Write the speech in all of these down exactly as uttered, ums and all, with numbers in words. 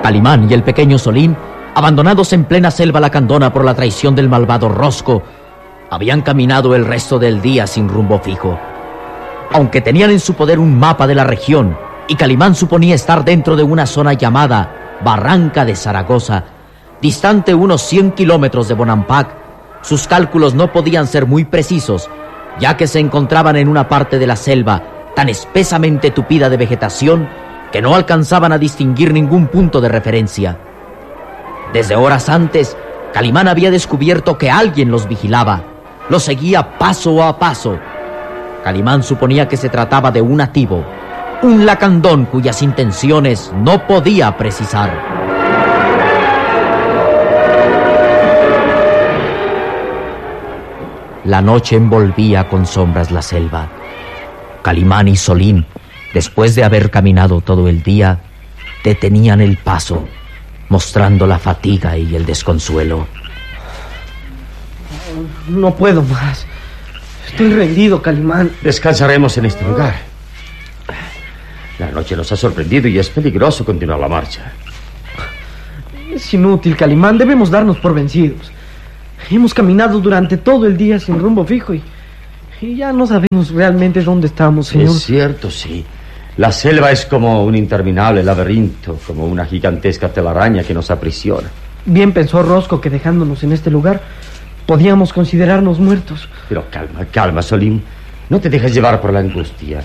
Calimán y el pequeño Solín, abandonados en plena selva lacandona por la traición del malvado Rosco, habían caminado el resto del día sin rumbo fijo. Aunque tenían en su poder un mapa de la región y Calimán suponía estar dentro de una zona llamada Barranca de Zaragoza, distante unos cien kilómetros de Bonampak, sus cálculos no podían ser muy precisos, ya que se encontraban en una parte de la selva tan espesamente tupida de vegetación que no alcanzaban a distinguir ningún punto de referencia. Desde horas antes, Calimán había descubierto que alguien los vigilaba, los seguía paso a paso. Calimán suponía que se trataba de un nativo, un lacandón cuyas intenciones no podía precisar. La noche envolvía con sombras la selva. Calimán y Solín, después de haber caminado todo el día, detenían el paso, mostrando la fatiga y el desconsuelo. No puedo más. Estoy rendido, Calimán. Descansaremos en este lugar. La noche nos ha sorprendido y es peligroso continuar la marcha. Es inútil, Calimán. Debemos darnos por vencidos. Hemos caminado durante todo el día sin rumbo fijo y, y ya no sabemos realmente dónde estamos, señor. Es cierto, sí. La selva es como un interminable laberinto, como una gigantesca telaraña que nos aprisiona. Bien pensó Rosco que dejándonos en este lugar podíamos considerarnos muertos. Pero calma, calma, Solín. No te dejes llevar por la angustia.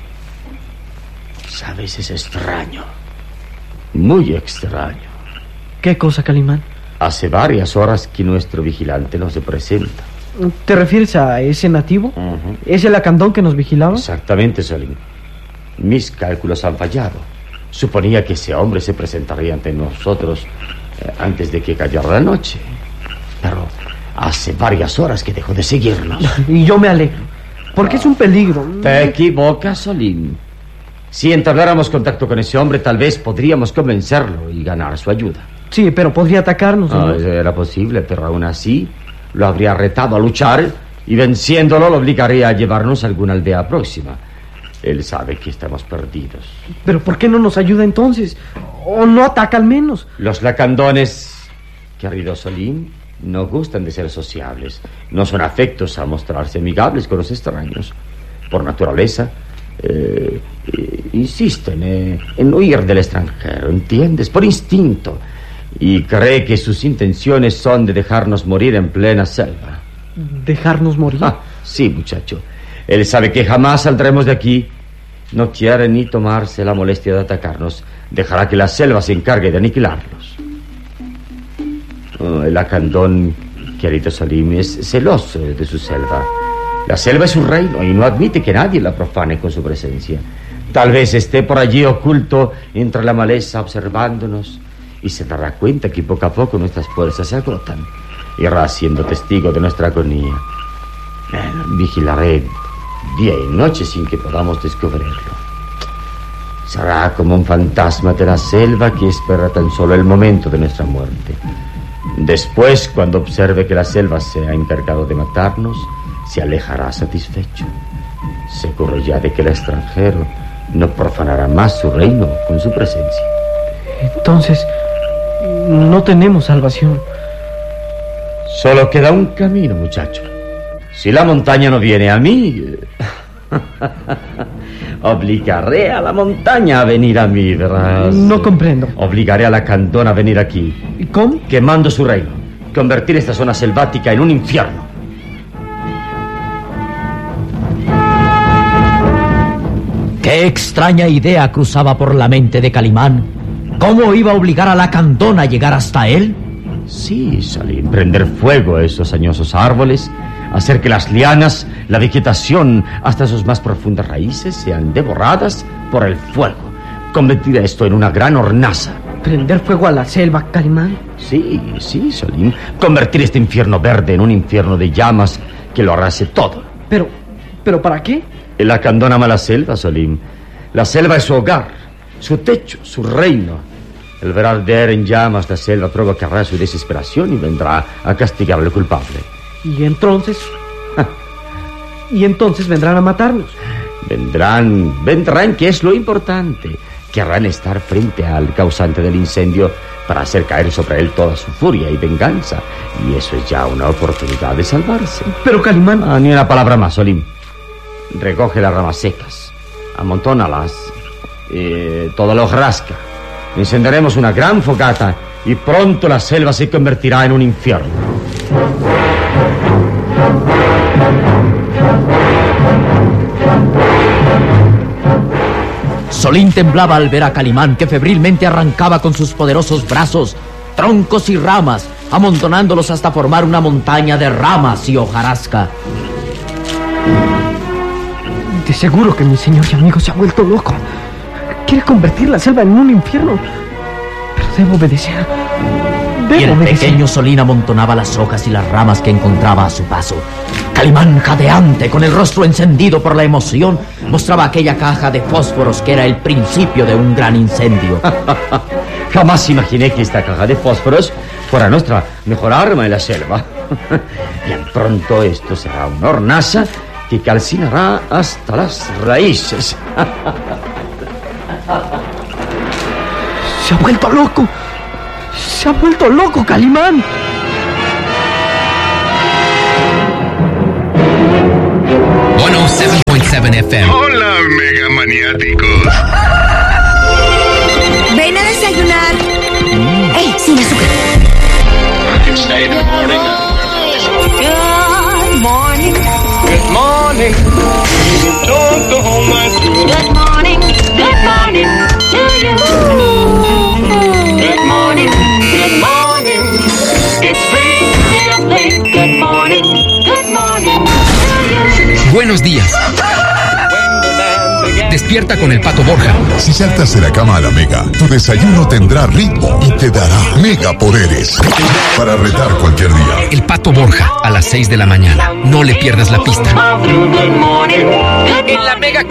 Sabes, es extraño. Muy extraño. ¿Qué cosa, Calimán? Hace varias horas que nuestro vigilante no se presenta. ¿Te refieres a ese nativo? Uh-huh. ¿Es el lacandón que nos vigilaba? Exactamente, Solín. Mis cálculos han fallado. Suponía que ese hombre se presentaría ante nosotros eh, antes de que cayera la noche. Pero hace varias horas que dejó de seguirnos. Y yo me alegro, porque es un peligro. Te equivocas, Solín. Si entabláramos contacto con ese hombre, tal vez podríamos convencerlo y ganar su ayuda. Sí, pero podría atacarnos, ¿no? No, era posible, pero aún así lo habría retado a luchar y venciéndolo lo obligaría a llevarnos a alguna aldea próxima. Él sabe que estamos perdidos. ¿Pero por qué no nos ayuda entonces? ¿O no ataca al menos? Los lacandones, querido Solín, no gustan de ser sociables. No son afectos a mostrarse amigables con los extraños. Por naturaleza, eh, eh, insisten eh, en huir del extranjero, ¿entiendes? Por instinto. Y cree que sus intenciones son de dejarnos morir en plena selva. ¿Dejarnos morir? Ah, sí, muchacho. Él sabe que jamás saldremos de aquí. No quiere ni tomarse la molestia de atacarnos. Dejará que la selva se encargue de aniquilarlos. Oh, el lacandón, querido Salim, es celoso de su selva. La selva es su reino y no admite que nadie la profane con su presencia. Tal vez esté por allí oculto entre la maleza observándonos y se dará cuenta que poco a poco nuestras fuerzas se agotan. Irá siendo testigo de nuestra agonía. Vigilaré día y noche sin que podamos descubrirlo. Será como un fantasma de la selva que espera tan solo el momento de nuestra muerte. Después, cuando observe que la selva se ha encargado de matarnos, se alejará satisfecho, seguro ya de que el extranjero no profanará más su reino con su presencia. Entonces, no tenemos salvación. Solo queda un camino, muchacho. Si la montaña no viene a mí, obligaré a la montaña a venir a mí, verás. No comprendo. Obligaré a la Lacandón a venir aquí. ¿Y cómo? Quemando su reino. Convertir esta zona selvática en un infierno. Qué extraña idea cruzaba por la mente de Calimán. ¿Cómo iba a obligar a Lacandón a llegar hasta él? Sí, Salim, prender fuego a esos añosos árboles, hacer que las lianas, la vegetación, hasta sus más profundas raíces sean devoradas por el fuego. Convertir esto en una gran hornaza. ¿Prender fuego a la selva, Calimán? Sí, sí, Salim. Convertir este infierno verde en un infierno de llamas que lo arrase todo. Pero, ¿pero para qué? El Lacandón ama la selva, Salim. La selva es su hogar, su techo, su reino. El ver arder en llamas la selva provocará su desesperación y vendrá a castigar al culpable. Y entonces... y entonces vendrán a matarnos. Vendrán, vendrán, que es lo importante. querrán estar frente al causante del incendio para hacer caer sobre él toda su furia y venganza. Y eso es ya una oportunidad de salvarse. Pero, Calimán... Ah, ni una palabra más, Solim. Recoge las ramas secas, amontónalas, eh, todo lo rasca. Encenderemos una gran fogata y pronto la selva se convertirá en un infierno. Solín temblaba al ver a Calimán, que febrilmente arrancaba con sus poderosos brazos troncos y ramas, amontonándolos hasta formar una montaña de ramas y hojarasca. De seguro que mi señor y amigo se ha vuelto loco. Quiere convertir la selva en un infierno. Pero debo obedecer. Debo y el obedecer. pequeño Solín amontonaba las hojas y las ramas que encontraba a su paso. Calimán, jadeante, con el rostro encendido por la emoción, mostraba aquella caja de fósforos que era el principio de un gran incendio. Jamás imaginé que esta caja de fósforos fuera nuestra mejor arma en la selva. Bien pronto esto será una hornaza que calcinará hasta las raíces. Se ha vuelto loco. Se ha vuelto loco, Calimán. ciento siete punto siete F M. Hola, mega maniáticos. Ven a desayunar. Mm. ¡Ey, sin azúcar! Good morning. Good morning. Good morning. Don't go home like Good morning. Good morning to you. Good morning. Good morning. It's free. Good morning. Good morning to you. Buenos días. Despierta con el Pato Borja. Si saltas de la cama a la Mega, tu desayuno tendrá ritmo y te dará megapoderes para retar cualquier día. El Pato Borja, a las seis de la mañana. No le pierdas la pista. En la Mega